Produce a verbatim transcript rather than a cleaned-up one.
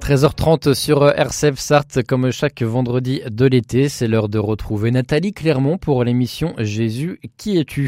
treize heures trente sur R C F Sarthe, comme chaque vendredi de l'été, c'est l'heure de retrouver Nathalie Clermont pour l'émission Jésus, qui es-tu ?